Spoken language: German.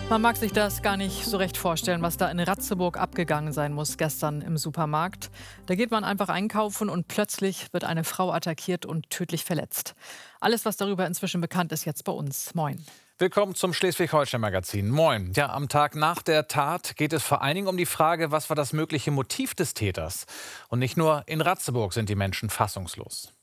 Man mag sich das gar nicht so recht vorstellen, was da in Ratzeburg abgegangen sein muss gestern im Supermarkt. Da geht man einfach einkaufen und plötzlich wird eine Frau attackiert und tödlich verletzt. Alles, was darüber inzwischen bekannt ist, jetzt bei uns. Moin. Willkommen zum Schleswig-Holstein-Magazin. Moin. Ja, am Tag nach der Tat geht es vor allen Dingen um die Frage, was war das mögliche Motiv des Täters? Und nicht nur in Ratzeburg sind die Menschen fassungslos.